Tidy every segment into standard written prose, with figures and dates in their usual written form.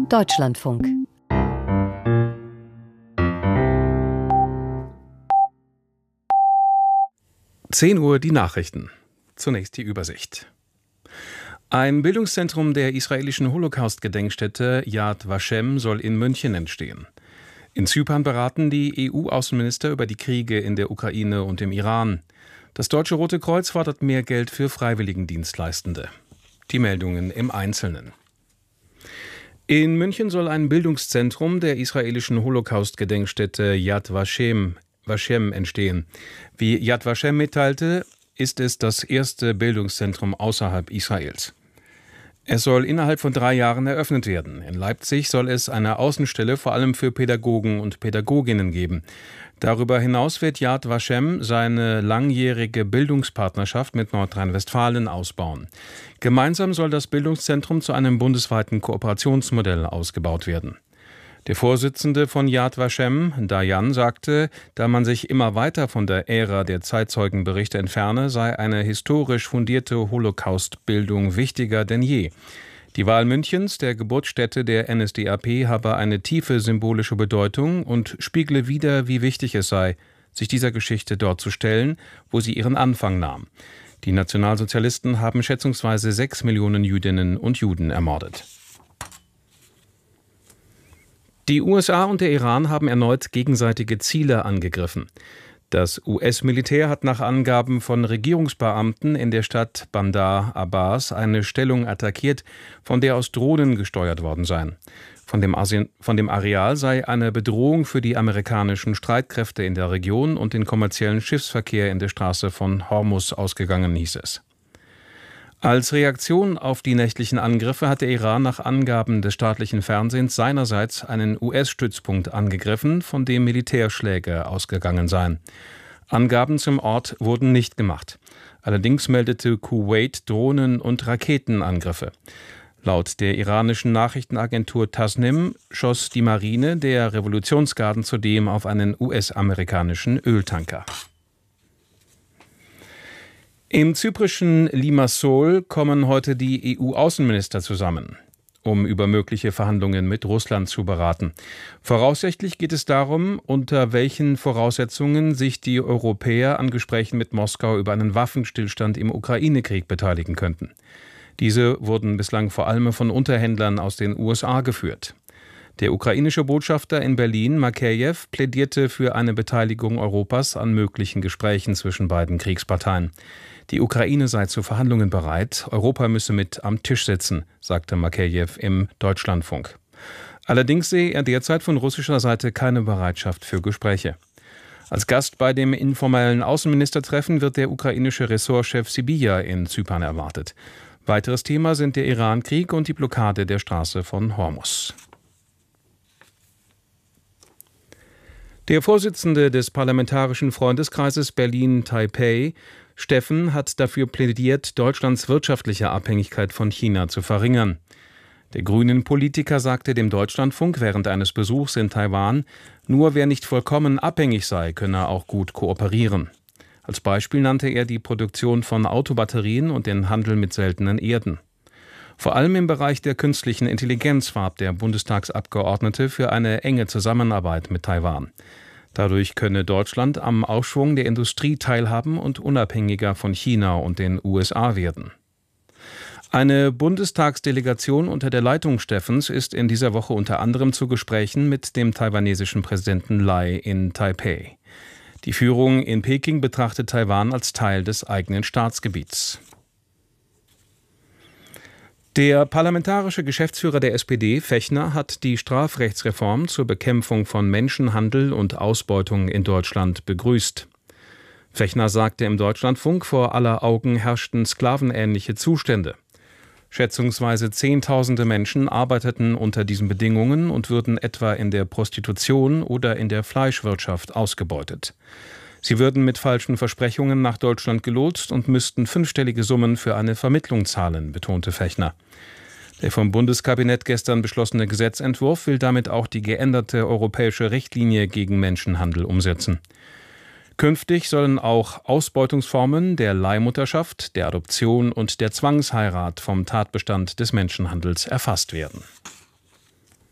Deutschlandfunk. Uhr die Nachrichten. Zunächst die Übersicht. Ein Bildungszentrum der israelischen Holocaust-Gedenkstätte Yad Vashem soll in München entstehen. In Zypern beraten die EU-Außenminister über die Kriege in der Ukraine und im Iran. Das Deutsche Rote Kreuz fordert mehr Geld für Freiwilligendienstleistende. Die Meldungen im Einzelnen. In München soll ein Bildungszentrum der israelischen Holocaust-Gedenkstätte Yad Vashem entstehen. Wie Yad Vashem mitteilte, ist es das erste Bildungszentrum außerhalb Israels. Es soll innerhalb von 3 Jahren eröffnet werden. In Leipzig soll es eine Außenstelle vor allem für Pädagogen und Pädagoginnen geben. Darüber hinaus wird Yad Vashem seine langjährige Bildungspartnerschaft mit Nordrhein-Westfalen ausbauen. Gemeinsam soll das Bildungszentrum zu einem bundesweiten Kooperationsmodell ausgebaut werden. Der Vorsitzende von Yad Vashem, Dayan, sagte, da man sich immer weiter von der Ära der Zeitzeugenberichte entferne, sei eine historisch fundierte Holocaust-Bildung wichtiger denn je. Die Wahl Münchens, der Geburtsstätte der NSDAP, habe eine tiefe symbolische Bedeutung und spiegle wider, wie wichtig es sei, sich dieser Geschichte dort zu stellen, wo sie ihren Anfang nahm. Die Nationalsozialisten haben schätzungsweise 6 Millionen Jüdinnen und Juden ermordet. Die USA und der Iran haben erneut gegenseitige Ziele angegriffen. Das US-Militär hat nach Angaben von Regierungsbeamten in der Stadt Bandar Abbas eine Stellung attackiert, von der aus Drohnen gesteuert worden seien. Von dem Areal sei eine Bedrohung für die amerikanischen Streitkräfte in der Region und den kommerziellen Schiffsverkehr in der Straße von Hormuz ausgegangen, hieß es. Als Reaktion auf die nächtlichen Angriffe hat der Iran nach Angaben des staatlichen Fernsehens seinerseits einen US-Stützpunkt angegriffen, von dem Militärschläge ausgegangen seien. Angaben zum Ort wurden nicht gemacht. Allerdings meldete Kuwait Drohnen- und Raketenangriffe. Laut der iranischen Nachrichtenagentur Tasnim schoss die Marine der Revolutionsgarden zudem auf einen US-amerikanischen Öltanker. Im zyprischen Limassol kommen heute die EU-Außenminister zusammen, um über mögliche Verhandlungen mit Russland zu beraten. Voraussichtlich geht es darum, unter welchen Voraussetzungen sich die Europäer an Gesprächen mit Moskau über einen Waffenstillstand im Ukraine-Krieg beteiligen könnten. Diese wurden bislang vor allem von Unterhändlern aus den USA geführt. Der ukrainische Botschafter in Berlin, Makejew, plädierte für eine Beteiligung Europas an möglichen Gesprächen zwischen beiden Kriegsparteien. Die Ukraine sei zu Verhandlungen bereit, Europa müsse mit am Tisch sitzen, sagte Makejew im Deutschlandfunk. Allerdings sehe er derzeit von russischer Seite keine Bereitschaft für Gespräche. Als Gast bei dem informellen Außenministertreffen wird der ukrainische Ressortchef Sybiha in Zypern erwartet. Weiteres Thema sind der Iran-Krieg und die Blockade der Straße von Hormuz. Der Vorsitzende des Parlamentarischen Freundeskreises Berlin-Taipei, Steffen, hat dafür plädiert, Deutschlands wirtschaftliche Abhängigkeit von China zu verringern. Der Grünen-Politiker sagte dem Deutschlandfunk während eines Besuchs in Taiwan, nur wer nicht vollkommen abhängig sei, könne auch gut kooperieren. Als Beispiel nannte er die Produktion von Autobatterien und den Handel mit seltenen Erden. Vor allem im Bereich der künstlichen Intelligenz warb der Bundestagsabgeordnete für eine enge Zusammenarbeit mit Taiwan. Dadurch könne Deutschland am Aufschwung der Industrie teilhaben und unabhängiger von China und den USA werden. Eine Bundestagsdelegation unter der Leitung Steffens ist in dieser Woche unter anderem zu Gesprächen mit dem taiwanesischen Präsidenten Lai in Taipei. Die Führung in Peking betrachtet Taiwan als Teil des eigenen Staatsgebiets. Der parlamentarische Geschäftsführer der SPD, Fechner, hat die Strafrechtsreform zur Bekämpfung von Menschenhandel und Ausbeutung in Deutschland begrüßt. Fechner sagte im Deutschlandfunk, vor aller Augen herrschten sklavenähnliche Zustände. Schätzungsweise Zehntausende Menschen arbeiteten unter diesen Bedingungen und würden etwa in der Prostitution oder in der Fleischwirtschaft ausgebeutet. Sie würden mit falschen Versprechungen nach Deutschland gelotst und müssten 5-stellige Summen für eine Vermittlung zahlen, betonte Fechner. Der vom Bundeskabinett gestern beschlossene Gesetzentwurf will damit auch die geänderte europäische Richtlinie gegen Menschenhandel umsetzen. Künftig sollen auch Ausbeutungsformen der Leihmutterschaft, der Adoption und der Zwangsheirat vom Tatbestand des Menschenhandels erfasst werden.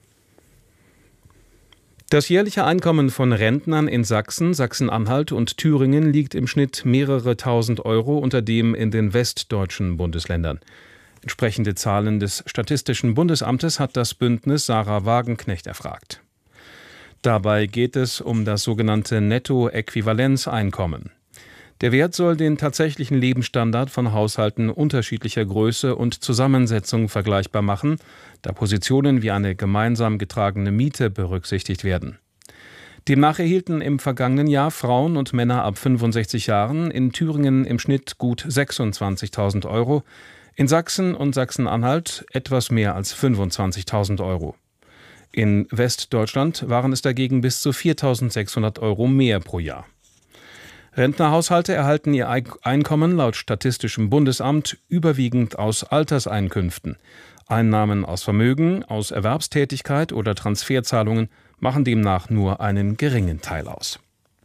Das jährliche Einkommen von Rentnern in Sachsen, Sachsen-Anhalt und Thüringen liegt im Schnitt mehrere tausend Euro unter dem in den westdeutschen Bundesländern. Entsprechende Zahlen des Statistischen Bundesamtes hat das Bündnis Sarah Wagenknecht erfragt. Dabei geht es um das sogenannte Nettoäquivalenzeinkommen. Der Wert soll den tatsächlichen Lebensstandard von Haushalten unterschiedlicher Größe und Zusammensetzung vergleichbar machen, da Positionen wie eine gemeinsam getragene Miete berücksichtigt werden. Demnach erhielten im vergangenen Jahr Frauen und Männer ab 65 Jahren in Thüringen im Schnitt gut 26.000 Euro, in Sachsen und Sachsen-Anhalt etwas mehr als 25.000 Euro. In Westdeutschland waren es dagegen bis zu 4.600 Euro mehr pro Jahr. Rentnerhaushalte erhalten ihr Einkommen laut Statistischem Bundesamt überwiegend aus Alterseinkünften. Einnahmen aus Vermögen, aus Erwerbstätigkeit oder Transferzahlungen machen demnach nur einen geringen Teil aus.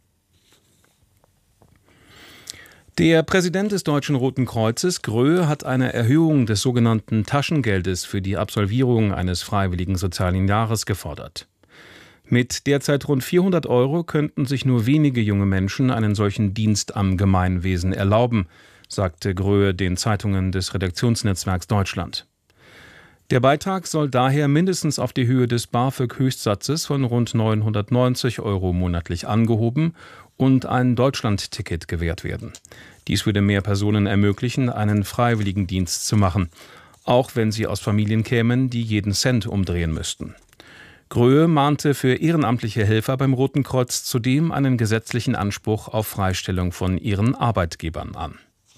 Der Präsident des Deutschen Roten Kreuzes, Gröhe, hat eine Erhöhung des sogenannten Taschengeldes für die Absolvierung eines freiwilligen sozialen Jahres gefordert. Mit derzeit rund 400 Euro könnten sich nur wenige junge Menschen einen solchen Dienst am Gemeinwesen erlauben, sagte Gröhe den Zeitungen des Redaktionsnetzwerks Deutschland. Der Beitrag soll daher mindestens auf die Höhe des BAföG-Höchstsatzes von rund 990 Euro monatlich angehoben und ein Deutschlandticket gewährt werden. Dies würde mehr Personen ermöglichen, einen Freiwilligendienst zu machen, auch wenn sie aus Familien kämen, die jeden Cent umdrehen müssten. Gröhe mahnte für ehrenamtliche Helfer beim Roten Kreuz zudem einen gesetzlichen Anspruch auf Freistellung von ihren Arbeitgebern an.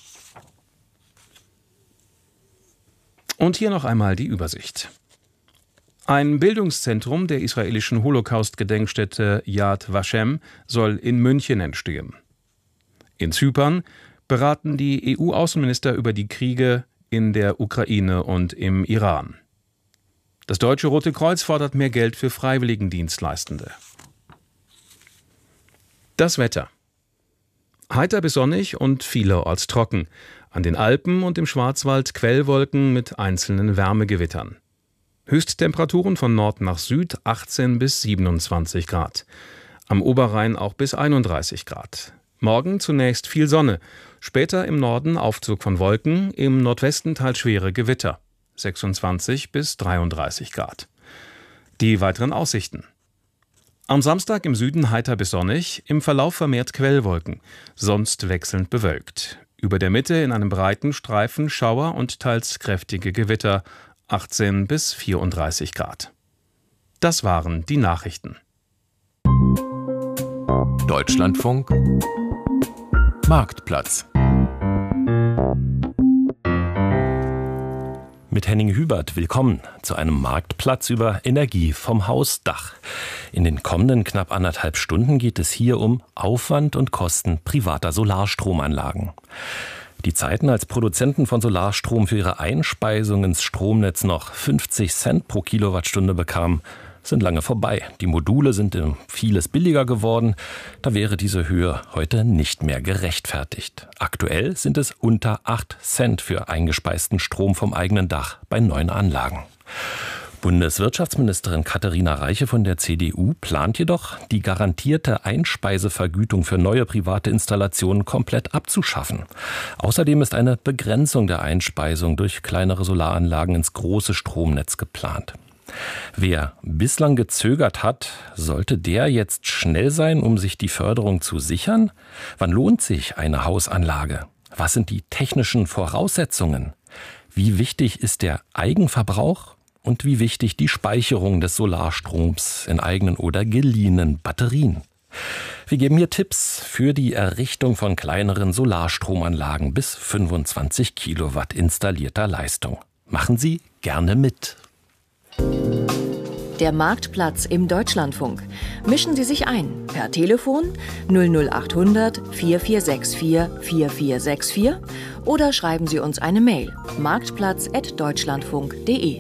Und hier noch einmal die Übersicht. Ein Bildungszentrum der israelischen Holocaust-Gedenkstätte Yad Vashem soll in München entstehen. In Zypern beraten die EU-Außenminister über die Kriege in der Ukraine und im Iran. Das Deutsche Rote Kreuz fordert mehr Geld für Freiwilligendienstleistende. Das Wetter. Heiter bis sonnig und vielerorts trocken. An den Alpen und im Schwarzwald Quellwolken mit einzelnen Wärmegewittern. Höchsttemperaturen von Nord nach Süd 18 bis 27 Grad. Am Oberrhein auch bis 31 Grad. Morgen zunächst viel Sonne, später im Norden Aufzug von Wolken, im Nordwesten teils schwere Gewitter. 26 bis 33 Grad. Die weiteren Aussichten. Am Samstag im Süden heiter bis sonnig, im Verlauf vermehrt Quellwolken, sonst wechselnd bewölkt. Über der Mitte in einem breiten Streifen Schauer und teils kräftige Gewitter, 18 bis 34 Grad. Das waren die Nachrichten. Deutschlandfunk Marktplatz. Mit Henning Hubert willkommen zu einem Marktplatz über Energie vom Hausdach. In den kommenden knapp 1,5 Stunden geht es hier um Aufwand und Kosten privater Solarstromanlagen. Die Zeiten, als Produzenten von Solarstrom für ihre Einspeisung ins Stromnetz noch 50 Cent pro Kilowattstunde bekamen, sind lange vorbei. Die Module sind vieles billiger geworden. Da wäre diese Höhe heute nicht mehr gerechtfertigt. Aktuell sind es unter 8 Cent für eingespeisten Strom vom eigenen Dach bei neuen Anlagen. Bundeswirtschaftsministerin Katharina Reiche von der CDU plant jedoch, die garantierte Einspeisevergütung für neue private Installationen komplett abzuschaffen. Außerdem ist eine Begrenzung der Einspeisung durch kleinere Solaranlagen ins große Stromnetz geplant. Wer bislang gezögert hat, sollte der jetzt schnell sein, um sich die Förderung zu sichern? Wann lohnt sich eine Hausanlage? Was sind die technischen Voraussetzungen? Wie wichtig ist der Eigenverbrauch? Und wie wichtig die Speicherung des Solarstroms in eigenen oder geliehenen Batterien? Wir geben hier Tipps für die Errichtung von kleineren Solarstromanlagen bis 25 Kilowatt installierter Leistung. Machen Sie gerne mit. Der Marktplatz im Deutschlandfunk. Mischen Sie sich ein per Telefon 00800 4464 4464 oder schreiben Sie uns eine Mail marktplatz@deutschlandfunk.de.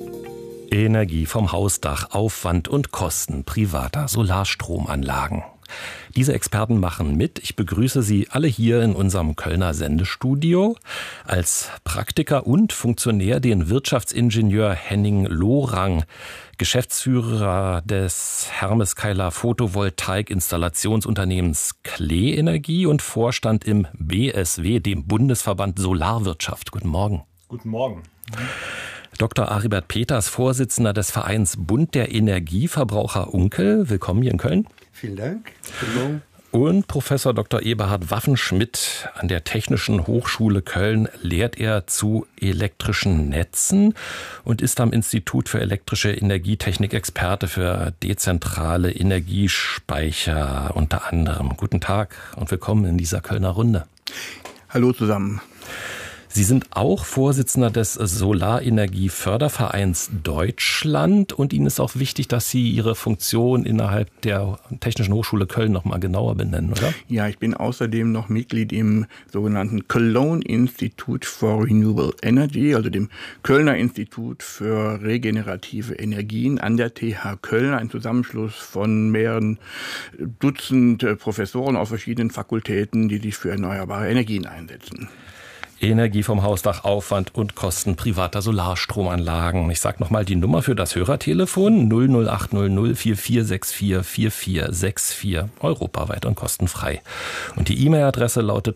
Energie vom Hausdach, Aufwand und Kosten privater Solarstromanlagen. Diese Experten machen mit. Ich begrüße Sie alle hier in unserem Kölner Sendestudio. Als Praktiker und Funktionär den Wirtschaftsingenieur Henning Lorang, Geschäftsführer des Hermes Keiler Photovoltaik-Installationsunternehmens Klee Energie und Vorstand im BSW, dem Bundesverband Solarwirtschaft. Guten Morgen. Guten Morgen. Dr. Aribert Peters, Vorsitzender des Vereins Bund der Energieverbraucher Unkel. Willkommen hier in Köln. Vielen Dank. Guten Morgen. Und Professor Dr. Eberhard Waffenschmidt an der Technischen Hochschule Köln lehrt er zu elektrischen Netzen und ist am Institut für elektrische Energietechnik Experte für dezentrale Energiespeicher unter anderem. Guten Tag und willkommen in dieser Kölner Runde. Hallo zusammen. Sie sind auch Vorsitzender des Solarenergiefördervereins Deutschland und Ihnen ist auch wichtig, dass Sie Ihre Funktion innerhalb der Technischen Hochschule Köln noch mal genauer benennen, oder? Ja, ich bin außerdem noch Mitglied im sogenannten Cologne Institute for Renewable Energy, also dem Kölner Institut für regenerative Energien an der TH Köln, ein Zusammenschluss von mehreren Dutzend Professoren aus verschiedenen Fakultäten, die sich für erneuerbare Energien einsetzen. Energie vom Hausdach, Aufwand und Kosten privater Solarstromanlagen. Ich sage nochmal die Nummer für das Hörertelefon 00800 4464 4464, europaweit und kostenfrei. Und die E-Mail-Adresse lautet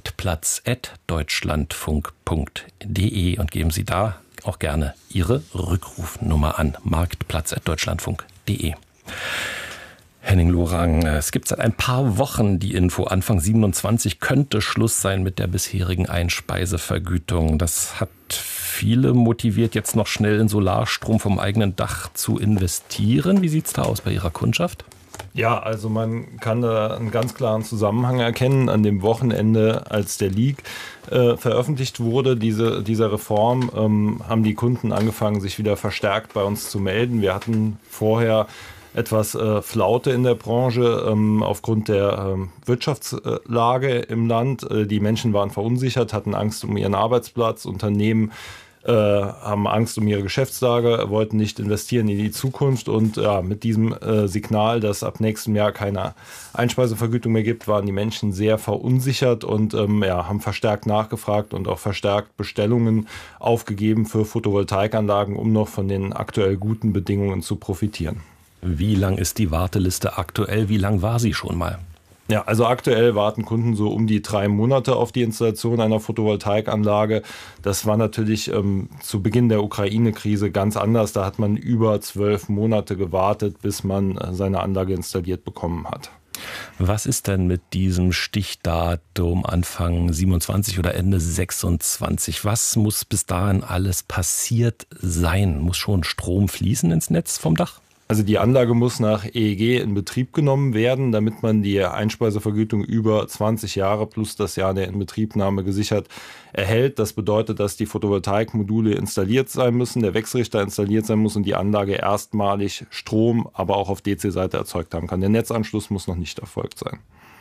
marktplatz@deutschlandfunk.de und geben Sie da auch gerne Ihre Rückrufnummer an, marktplatz@deutschlandfunk.de. Henning Lorang, es gibt seit ein paar Wochen die Info, Anfang 27 könnte Schluss sein mit der bisherigen Einspeisevergütung. Das hat viele motiviert, jetzt noch schnell in Solarstrom vom eigenen Dach zu investieren. Wie sieht es da aus bei Ihrer Kundschaft? Ja, also man kann da einen ganz klaren Zusammenhang erkennen. An dem Wochenende, als der Leak veröffentlicht wurde, dieser Reform, haben die Kunden angefangen, sich wieder verstärkt bei uns zu melden. Wir hatten vorher etwas Flaute in der Branche aufgrund der Wirtschaftslage im Land. Die Menschen waren verunsichert, hatten Angst um ihren Arbeitsplatz. Unternehmen haben Angst um ihre Geschäftslage, wollten nicht investieren in die Zukunft. Und ja, mit diesem Signal, dass ab nächstem Jahr keine Einspeisevergütung mehr gibt, waren die Menschen sehr verunsichert und haben verstärkt nachgefragt und auch verstärkt Bestellungen aufgegeben für Photovoltaikanlagen, um noch von den aktuell guten Bedingungen zu profitieren. Wie lang ist die Warteliste aktuell? Wie lang war sie schon mal? Ja, also aktuell warten Kunden so um die 3 Monate auf die Installation einer Photovoltaikanlage. Das war natürlich zu Beginn der Ukraine-Krise ganz anders. Da hat man über 12 Monate gewartet, bis man seine Anlage installiert bekommen hat. Was ist denn mit diesem Stichdatum Anfang 27 oder Ende 26? Was muss bis dahin alles passiert sein? Muss schon Strom fließen ins Netz vom Dach? Also die Anlage muss nach EEG in Betrieb genommen werden, damit man die Einspeisevergütung über 20 Jahre plus das Jahr der Inbetriebnahme gesichert erhält. Das bedeutet, dass die Photovoltaikmodule installiert sein müssen, der Wechselrichter installiert sein muss und die Anlage erstmalig Strom, aber auch auf DC-Seite erzeugt haben kann. Der Netzanschluss muss noch nicht erfolgt sein.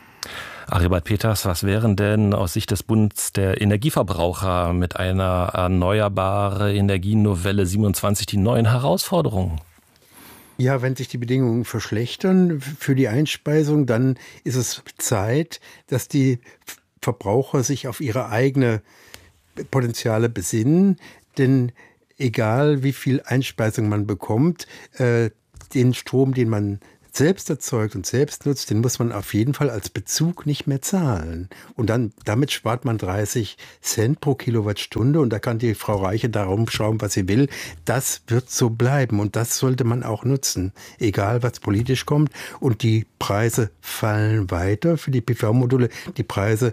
Aribert Peters, was wären denn aus Sicht des Bundes der Energieverbraucher mit einer erneuerbare Energienovelle 27 die neuen Herausforderungen? Ja, wenn sich die Bedingungen verschlechtern für die Einspeisung, dann ist es Zeit, dass die Verbraucher sich auf ihre eigene Potenziale besinnen. Denn egal wie viel Einspeisung man bekommt, den Strom, den man selbst erzeugt und selbst nutzt, den muss man auf jeden Fall als Bezug nicht mehr zahlen. Und damit spart man 30 Cent pro Kilowattstunde und da kann die Frau Reiche da rumschrauben, was sie will. Das wird so bleiben und das sollte man auch nutzen, egal was politisch kommt. Und die Preise fallen weiter für die PV-Module. Die Preise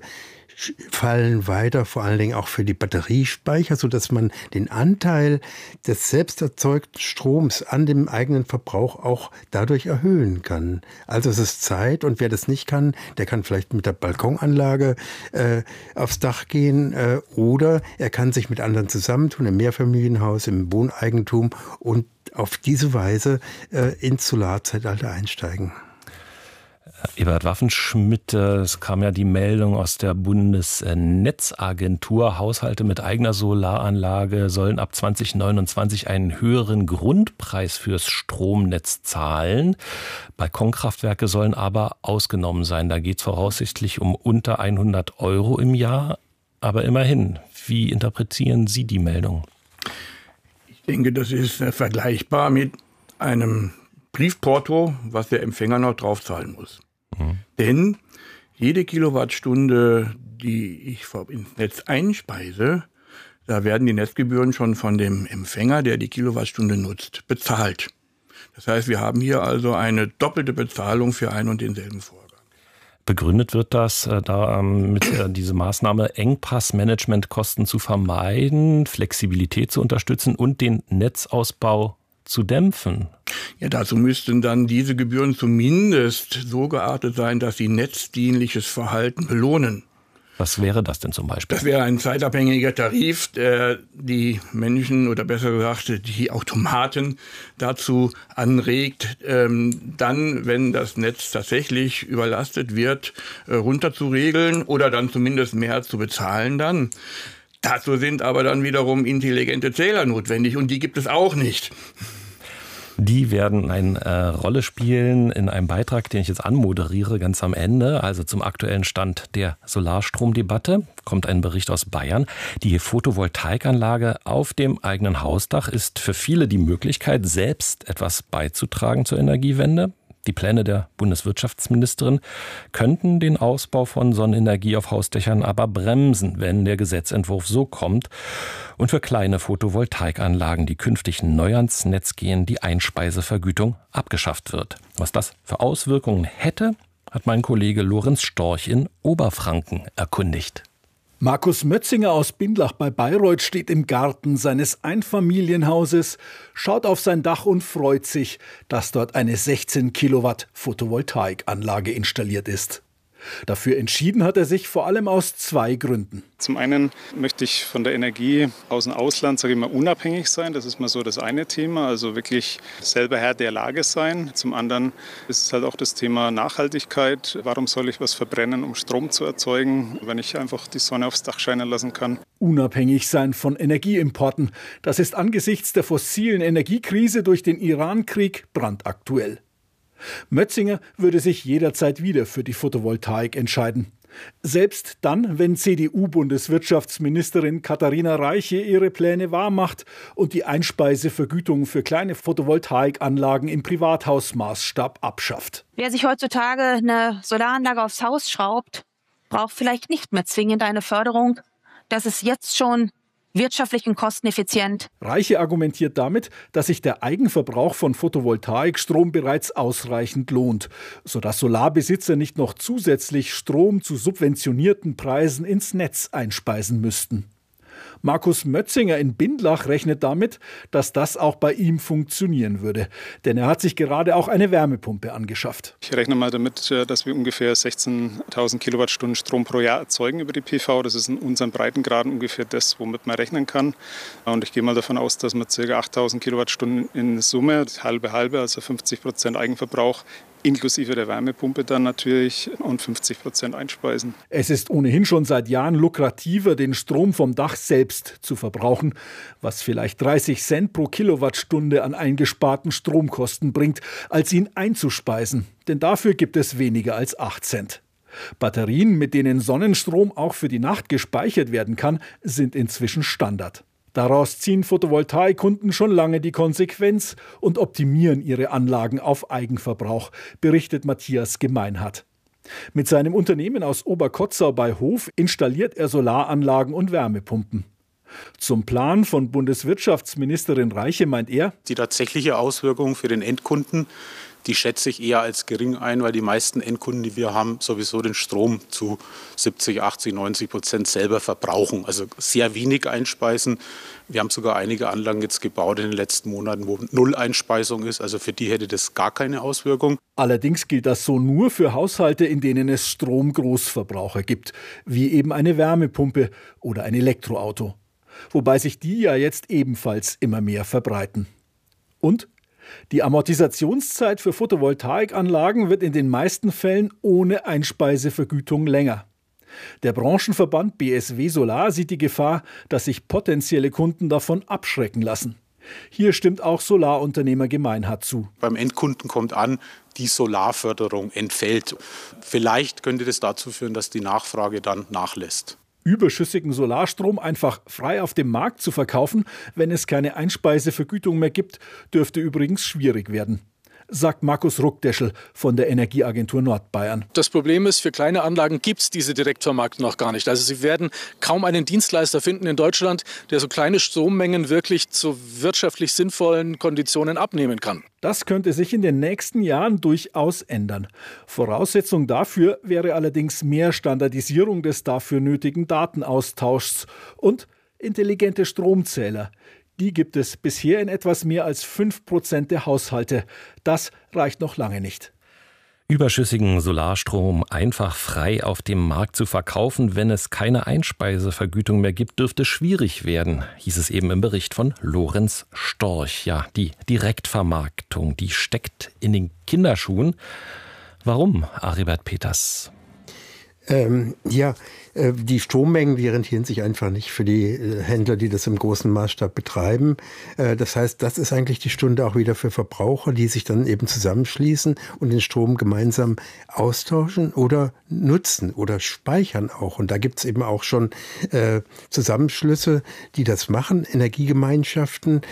fallen weiter, vor allen Dingen auch für die Batteriespeicher, sodass man den Anteil des selbst erzeugten Stroms an dem eigenen Verbrauch auch dadurch erhöhen kann. Also es ist Zeit und wer das nicht kann, der kann vielleicht mit der Balkonanlage aufs Dach gehen oder er kann sich mit anderen zusammentun, im Mehrfamilienhaus, im Wohneigentum und auf diese Weise ins Solarzeitalter einsteigen. Ebert Waffenschmidt, es kam ja die Meldung aus der Bundesnetzagentur, Haushalte mit eigener Solaranlage sollen ab 2029 einen höheren Grundpreis fürs Stromnetz zahlen. Balkonkraftwerke sollen aber ausgenommen sein. Da geht es voraussichtlich um unter 100 € im Jahr. Aber immerhin, wie interpretieren Sie die Meldung? Ich denke, das ist vergleichbar mit einem Briefporto, was der Empfänger noch draufzahlen muss. Denn jede Kilowattstunde, die ich ins Netz einspeise, da werden die Netzgebühren schon von dem Empfänger, der die Kilowattstunde nutzt, bezahlt. Das heißt, wir haben hier also eine doppelte Bezahlung für einen und denselben Vorgang. Begründet wird das mit diese Maßnahme, Engpassmanagementkosten zu vermeiden, Flexibilität zu unterstützen und den Netzausbau zu dämpfen. Ja, dazu müssten dann diese Gebühren zumindest so geartet sein, dass sie netzdienliches Verhalten belohnen. Was wäre das denn zum Beispiel? Das wäre ein zeitabhängiger Tarif, der die Menschen oder besser gesagt die Automaten dazu anregt, dann, wenn das Netz tatsächlich überlastet wird, runterzuregeln oder dann zumindest mehr zu bezahlen dann. Dazu sind aber dann wiederum intelligente Zähler notwendig und die gibt es auch nicht. Die werden eine Rolle spielen in einem Beitrag, den ich jetzt anmoderiere, ganz am Ende. Also zum aktuellen Stand der Solarstromdebatte kommt ein Bericht aus Bayern. Die Photovoltaikanlage auf dem eigenen Hausdach ist für viele die Möglichkeit, selbst etwas beizutragen zur Energiewende. Die Pläne der Bundeswirtschaftsministerin könnten den Ausbau von Sonnenenergie auf Hausdächern aber bremsen, wenn der Gesetzentwurf so kommt und für kleine Photovoltaikanlagen, die künftig neu ans Netz gehen, die Einspeisevergütung abgeschafft wird. Was das für Auswirkungen hätte, hat mein Kollege Lorenz Storch in Oberfranken erkundigt. Markus Mötzinger aus Bindlach bei Bayreuth steht im Garten seines Einfamilienhauses, schaut auf sein Dach und freut sich, dass dort eine 16 Kilowatt Photovoltaikanlage installiert ist. Dafür entschieden hat er sich vor allem aus 2 Gründen. Zum einen möchte ich von der Energie aus dem Ausland, sage ich mal, unabhängig sein. Das ist mal so das eine Thema, also wirklich selber Herr der Lage sein. Zum anderen ist es halt auch das Thema Nachhaltigkeit. Warum soll ich was verbrennen, um Strom zu erzeugen, wenn ich einfach die Sonne aufs Dach scheinen lassen kann? Unabhängig sein von Energieimporten. Das ist angesichts der fossilen Energiekrise durch den Iran-Krieg brandaktuell. Mötzinger würde sich jederzeit wieder für die Photovoltaik entscheiden. Selbst dann, wenn CDU-Bundeswirtschaftsministerin Katharina Reiche ihre Pläne wahrmacht und die Einspeisevergütung für kleine Photovoltaikanlagen im Privathausmaßstab abschafft. Wer sich heutzutage eine Solaranlage aufs Haus schraubt, braucht vielleicht nicht mehr zwingend eine Förderung. Das ist jetzt schon wirtschaftlich und kosteneffizient. Reiche argumentiert damit, dass sich der Eigenverbrauch von Photovoltaikstrom bereits ausreichend lohnt, sodass Solarbesitzer nicht noch zusätzlich Strom zu subventionierten Preisen ins Netz einspeisen müssten. Markus Mötzinger in Bindlach rechnet damit, dass das auch bei ihm funktionieren würde. Denn er hat sich gerade auch eine Wärmepumpe angeschafft. Ich rechne mal damit, dass wir ungefähr 16.000 Kilowattstunden Strom pro Jahr erzeugen über die PV. Das ist in unseren Breitengraden ungefähr das, womit man rechnen kann. Und ich gehe mal davon aus, dass wir ca. 8.000 Kilowattstunden in Summe, halbe, also 50% Eigenverbrauch, inklusive der Wärmepumpe dann natürlich und 50% einspeisen. Es ist ohnehin schon seit Jahren lukrativer, den Strom vom Dach selbst zu verbrauchen, was vielleicht 30 Cent pro Kilowattstunde an eingesparten Stromkosten bringt, als ihn einzuspeisen. Denn dafür gibt es weniger als 8 Cent. Batterien, mit denen Sonnenstrom auch für die Nacht gespeichert werden kann, sind inzwischen Standard. Daraus ziehen Photovoltaikkunden schon lange die Konsequenz und optimieren ihre Anlagen auf Eigenverbrauch, berichtet Matthias Gemeinhardt. Mit seinem Unternehmen aus Oberkotzau bei Hof installiert er Solaranlagen und Wärmepumpen. Zum Plan von Bundeswirtschaftsministerin Reiche meint er: Die tatsächliche Auswirkung für den Endkunden, die schätze ich eher als gering ein, weil die meisten Endkunden, die wir haben, sowieso den Strom zu 70, 80, 90% selber verbrauchen. Also sehr wenig einspeisen. Wir haben sogar einige Anlagen jetzt gebaut in den letzten Monaten, wo null Einspeisung ist. Also für die hätte das gar keine Auswirkung. Allerdings gilt das so nur für Haushalte, in denen es Stromgroßverbraucher gibt, wie eben eine Wärmepumpe oder ein Elektroauto. Wobei sich die ja jetzt ebenfalls immer mehr verbreiten. Und Die Amortisationszeit für Photovoltaikanlagen wird in den meisten Fällen ohne Einspeisevergütung länger. Der Branchenverband BSW Solar sieht die Gefahr, dass sich potenzielle Kunden davon abschrecken lassen. Hier stimmt auch Solarunternehmer Gemeinhardt zu. Beim Endkunden kommt an, die Solarförderung entfällt. Vielleicht könnte das dazu führen, dass die Nachfrage dann nachlässt. Überschüssigen Solarstrom einfach frei auf dem Markt zu verkaufen, wenn es keine Einspeisevergütung mehr gibt, dürfte übrigens schwierig werden, sagt Markus Ruckdeschel von der Energieagentur Nordbayern. Das Problem ist, für kleine Anlagen gibt es diese Direktvermarktung noch gar nicht. Also Sie werden kaum einen Dienstleister finden in Deutschland, der so kleine Strommengen wirklich zu wirtschaftlich sinnvollen Konditionen abnehmen kann. Das könnte sich in den nächsten Jahren durchaus ändern. Voraussetzung dafür wäre allerdings mehr Standardisierung des dafür nötigen Datenaustauschs und intelligente Stromzähler. Die gibt es bisher in etwas mehr als 5% der Haushalte. Das reicht noch lange nicht. Überschüssigen Solarstrom einfach frei auf dem Markt zu verkaufen, wenn es keine Einspeisevergütung mehr gibt, dürfte schwierig werden, hieß es eben im Bericht von Lorenz Storch. Ja, die Direktvermarktung, die steckt in den Kinderschuhen. Warum, Aribert Peters? Die Strommengen, die rentieren sich einfach nicht für die Händler, die das im großen Maßstab betreiben. Das heißt, das ist eigentlich die Stunde auch wieder für Verbraucher, die sich dann eben zusammenschließen und den Strom gemeinsam austauschen oder nutzen oder speichern auch. Und da gibt's eben auch schon Zusammenschlüsse, die das machen, Energiegemeinschaften.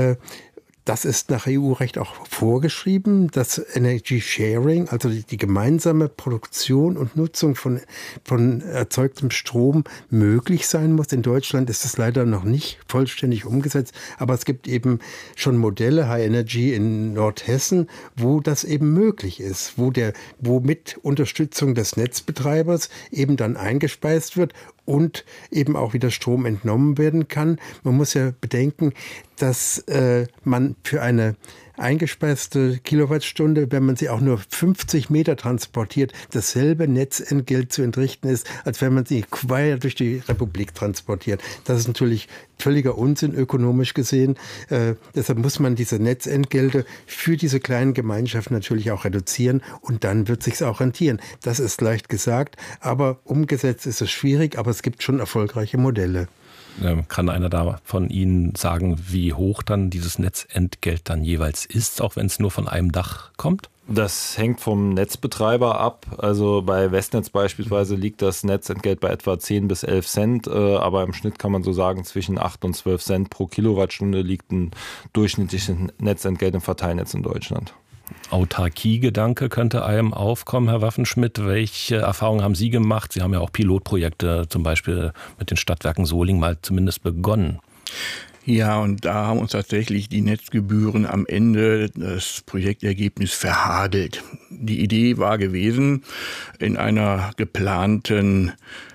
Das ist nach EU-Recht auch vorgeschrieben, dass Energy Sharing, also die gemeinsame Produktion und Nutzung von erzeugtem Strom möglich sein muss. In Deutschland ist das leider noch nicht vollständig umgesetzt, aber es gibt eben schon Modelle, High Energy in Nordhessen, wo das eben möglich ist, wo mit Unterstützung des Netzbetreibers eben dann eingespeist wird und eben auch wieder Strom entnommen werden kann. Man muss ja bedenken, dass man für eine eingespeiste Kilowattstunde, wenn man sie auch nur 50 Meter transportiert, dasselbe Netzentgelt zu entrichten ist, als wenn man sie quer durch die Republik transportiert. Das ist natürlich völliger Unsinn ökonomisch gesehen. Deshalb muss man diese Netzentgelte für diese kleinen Gemeinschaften natürlich auch reduzieren und dann wird es sich auch rentieren. Das ist leicht gesagt, aber umgesetzt ist es schwierig, aber es gibt schon erfolgreiche Modelle. Kann einer da von Ihnen sagen, wie hoch dann dieses Netzentgelt dann jeweils ist, auch wenn es nur von einem Dach kommt? Das hängt vom Netzbetreiber ab. Also bei Westnetz beispielsweise liegt das Netzentgelt bei etwa 10 bis 11 Cent. Aber im Schnitt kann man so sagen, zwischen 8 und 12 Cent pro Kilowattstunde liegt ein durchschnittliches Netzentgelt im Verteilnetz in Deutschland. Autarkie-Gedanke könnte einem aufkommen, Herr Waffenschmidt. Welche Erfahrungen haben Sie gemacht? Sie haben ja auch Pilotprojekte, zum Beispiel mit den Stadtwerken Solingen, mal zumindest begonnen. Ja, und da haben uns tatsächlich die Netzgebühren am Ende das Projektergebnis verhagelt. Die Idee war gewesen, in einer geplanten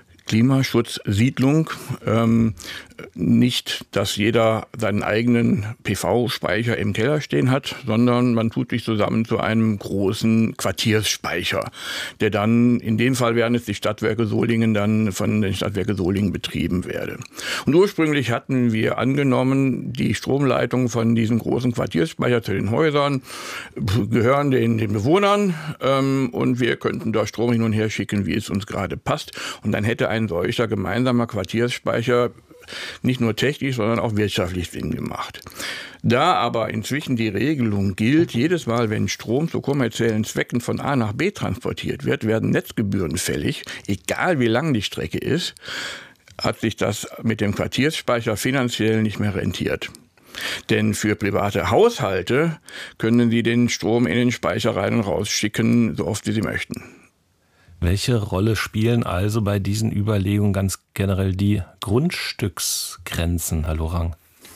Klimaschutzsiedlung nicht, dass jeder seinen eigenen PV-Speicher im Keller stehen hat, sondern man tut sich zusammen zu einem großen Quartiersspeicher, der dann, in dem Fall wären es die Stadtwerke Solingen, dann von den Stadtwerke Solingen betrieben werde. Und ursprünglich hatten wir angenommen, die Stromleitungen von diesem großen Quartiersspeicher zu den Häusern gehören den Bewohnern und wir könnten da Strom hin und her schicken, wie es uns gerade passt. Und dann hätte ein solcher gemeinsamer Quartiersspeicher nicht nur technisch, sondern auch wirtschaftlich Sinn gemacht. Da aber inzwischen die Regelung gilt, jedes Mal, wenn Strom zu kommerziellen Zwecken von A nach B transportiert wird, werden Netzgebühren fällig, egal wie lang die Strecke ist, hat sich das mit dem Quartiersspeicher finanziell nicht mehr rentiert. Denn für private Haushalte können sie den Strom in den Speicher rein und rausschicken, so oft wie sie möchten. Welche Rolle spielen also bei diesen Überlegungen ganz generell die Grundstücksgrenzen, Herr Lorang?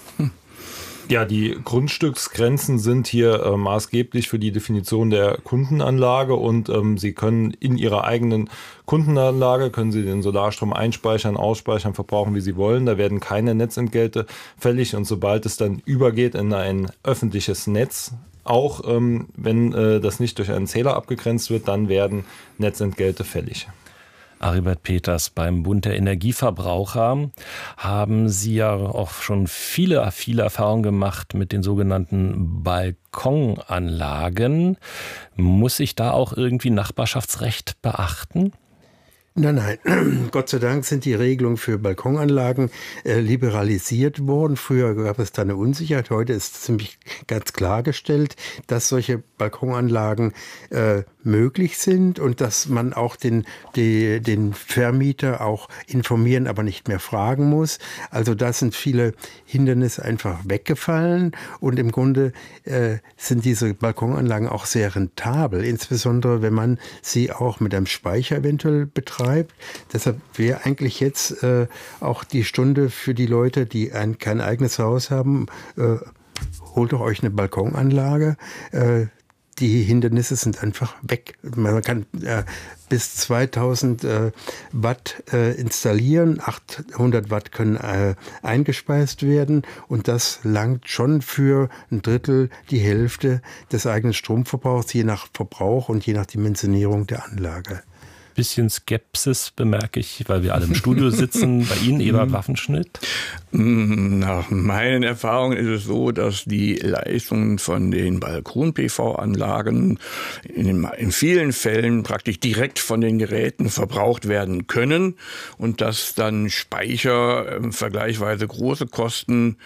Ja, die Grundstücksgrenzen sind hier maßgeblich für die Definition der Kundenanlage und Sie können in Ihrer eigenen Kundenanlage, können Sie den Solarstrom einspeichern, ausspeichern, verbrauchen, wie Sie wollen. Da werden keine Netzentgelte fällig und sobald es dann übergeht in ein öffentliches Netz, auch wenn das nicht durch einen Zähler abgegrenzt wird, dann werden Netzentgelte fällig. Aribert Peters, beim Bund der Energieverbraucher haben Sie ja auch schon viele Erfahrungen gemacht mit den sogenannten Balkonanlagen. Muss ich da auch irgendwie Nachbarschaftsrecht beachten? Nein. Gott sei Dank sind die Regelungen für Balkonanlagen liberalisiert worden. Früher gab es da eine Unsicherheit. Heute ist ziemlich ganz klargestellt, dass solche Balkonanlagen möglich sind und dass man auch den Vermieter auch informieren, aber nicht mehr fragen muss. Also da sind viele Hindernisse einfach weggefallen und im Grunde sind diese Balkonanlagen auch sehr rentabel, insbesondere wenn man sie auch mit einem Speicher eventuell betreibt. Deshalb wäre eigentlich jetzt auch die Stunde für die Leute, die kein eigenes Haus haben, holt doch euch eine Balkonanlage. Die Hindernisse sind einfach weg. Man kann bis 2000 Watt installieren, 800 Watt können eingespeist werden und das langt schon für ein Drittel, die Hälfte des eigenen Stromverbrauchs, je nach Verbrauch und je nach Dimensionierung der Anlage. Bisschen Skepsis bemerke ich, weil wir alle im Studio sitzen. Bei Ihnen, Eber Waffenschnitt? Nach meinen Erfahrungen ist es so, dass die Leistungen von den Balkon-PV-Anlagen in vielen Fällen praktisch direkt von den Geräten verbraucht werden können und dass dann Speicher vergleichsweise große Kosten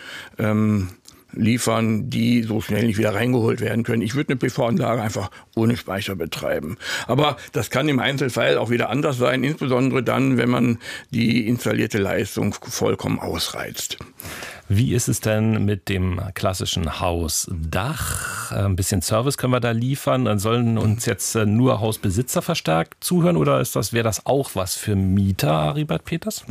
liefern, die so schnell nicht wieder reingeholt werden können. Ich würde eine PV-Anlage einfach ohne Speicher betreiben. Aber das kann im Einzelfall auch wieder anders sein, insbesondere dann, wenn man die installierte Leistung vollkommen ausreizt. Wie ist es denn mit dem klassischen Hausdach? Ein bisschen Service können wir da liefern. Dann sollen uns jetzt nur Hausbesitzer verstärkt zuhören oder wäre das auch was für Mieter, Aribert Peters?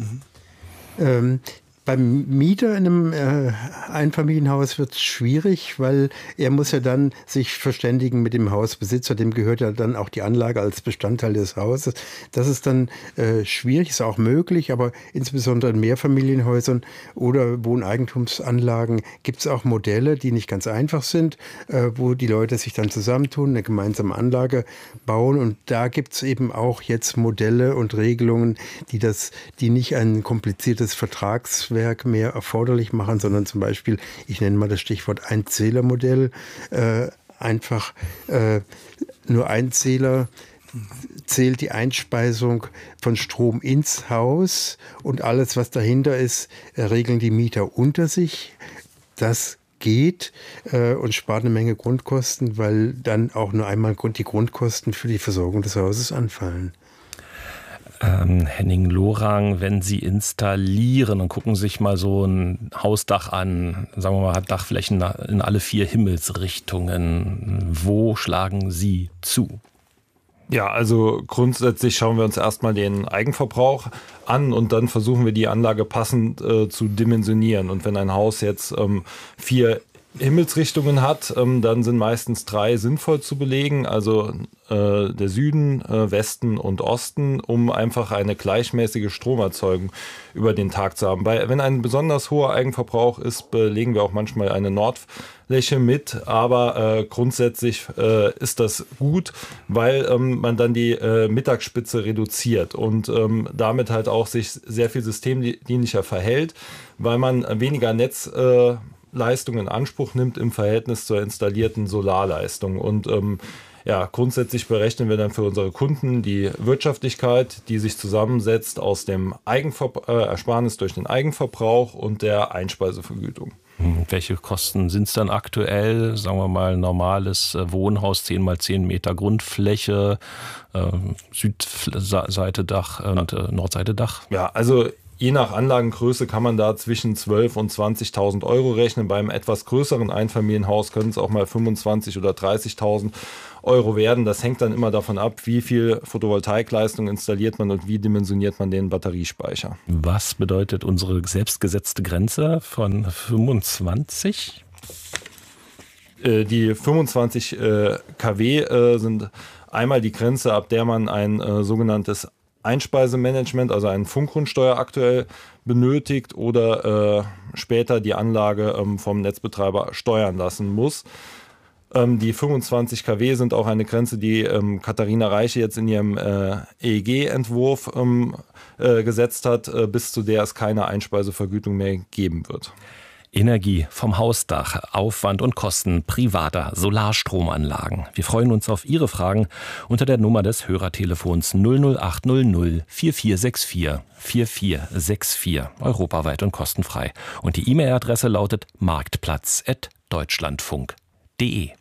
Beim Mieter in einem Einfamilienhaus wird es schwierig, weil er muss ja dann sich verständigen mit dem Hausbesitzer, dem gehört ja dann auch die Anlage als Bestandteil des Hauses. Das ist dann schwierig, ist auch möglich, aber insbesondere in Mehrfamilienhäusern oder Wohneigentumsanlagen gibt es auch Modelle, die nicht ganz einfach sind, wo die Leute sich dann zusammentun, eine gemeinsame Anlage bauen und da gibt es eben auch jetzt Modelle und Regelungen, die nicht ein kompliziertes Vertragswerk mehr erforderlich machen, sondern zum Beispiel, ich nenne mal das Stichwort Einzählermodell, einfach nur ein Zähler zählt die Einspeisung von Strom ins Haus und alles, was dahinter ist, regeln die Mieter unter sich. Das geht und spart eine Menge Grundkosten, weil dann auch nur einmal die Grundkosten für die Versorgung des Hauses anfallen. Henning Lorang, wenn Sie installieren und gucken sich mal so ein Hausdach an, sagen wir mal, hat Dachflächen in alle 4 Himmelsrichtungen. Wo schlagen Sie zu? Ja, also grundsätzlich schauen wir uns erstmal den Eigenverbrauch an und dann versuchen wir die Anlage passend zu dimensionieren. Und wenn ein Haus jetzt 4 Himmelsrichtungen hat, dann sind meistens 3 sinnvoll zu belegen, also der Süden, Westen und Osten, um einfach eine gleichmäßige Stromerzeugung über den Tag zu haben. Wenn ein besonders hoher Eigenverbrauch ist, belegen wir auch manchmal eine Nordfläche mit, aber grundsätzlich ist das gut, weil man dann die Mittagsspitze reduziert und damit halt auch sich sehr viel systemdienlicher verhält, weil man weniger Netzleistung in Anspruch nimmt im Verhältnis zur installierten Solarleistung. Und grundsätzlich berechnen wir dann für unsere Kunden die Wirtschaftlichkeit, die sich zusammensetzt aus dem Ersparnis durch den Eigenverbrauch und der Einspeisevergütung. Welche Kosten sind es dann aktuell? Sagen wir mal normales Wohnhaus, 10 mal 10 Meter Grundfläche, Südseite Dach und Nordseite Dach? Ja, also je nach Anlagengröße kann man da zwischen 12.000 und 20.000 Euro rechnen. Beim etwas größeren Einfamilienhaus können es auch mal 25.000 oder 30.000 Euro werden. Das hängt dann immer davon ab, wie viel Photovoltaikleistung installiert man und wie dimensioniert man den Batteriespeicher. Was bedeutet unsere selbstgesetzte Grenze von 25? Die 25 kW sind einmal die Grenze, ab der man ein sogenanntes Einspeisemanagement, also einen Funkgrundsteuer aktuell benötigt oder später die Anlage vom Netzbetreiber steuern lassen muss. Die 25 kW sind auch eine Grenze, die Katharina Reiche jetzt in ihrem EEG-Entwurf gesetzt hat, bis zu der es keine Einspeisevergütung mehr geben wird. Energie vom Hausdach, Aufwand und Kosten privater Solarstromanlagen. Wir freuen uns auf Ihre Fragen unter der Nummer des Hörertelefons 00800 4464 4464, europaweit und kostenfrei. Und die E-Mail-Adresse lautet marktplatz@deutschlandfunk.de.